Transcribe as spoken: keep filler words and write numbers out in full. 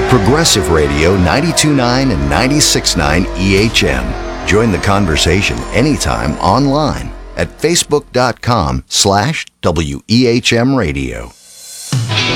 Progressive Radio ninety-two point nine and ninety-six point nine E H M. Join the conversation anytime online at facebook.com slash WEHM Radio.